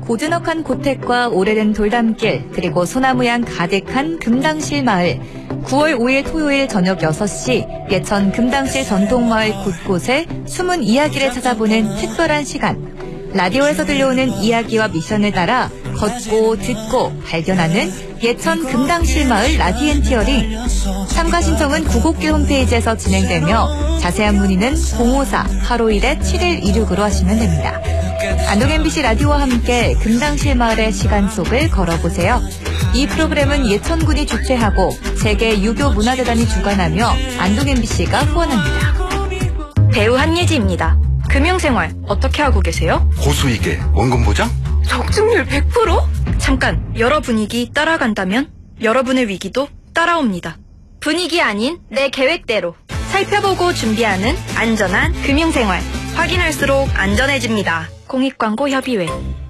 고즈넉한 고택과 오래된 돌담길, 그리고 소나무양 가득한 금당실 마을. 9월 5일 토요일 저녁 6시 예천 금당실 전통마을 곳곳에 숨은 이야기를 찾아보는 특별한 시간. 라디오에서 들려오는 이야기와 미션을 따라 걷고 듣고 발견하는 예천 금당실 마을 라디엔티어링. 참가 신청은 구곡길 홈페이지에서 진행되며 자세한 문의는 054-851-7126으로 하시면 됩니다. 안동 MBC 라디오와 함께 금당실 마을의 시간 속을 걸어보세요. 이 프로그램은 예천군이 주최하고 세계 유교 문화재단이 주관하며 안동 MBC가 후원합니다. 배우 한예지입니다. 금융생활 어떻게 하고 계세요? 고수익에 원금 보장? 적중률 100%? 잠깐, 여러 분위기 따라간다면 여러분의 위기도 따라옵니다. 분위기 아닌 내 계획대로 살펴보고 준비하는 안전한 금융생활. 확인할수록 안전해집니다. 공익광고협의회.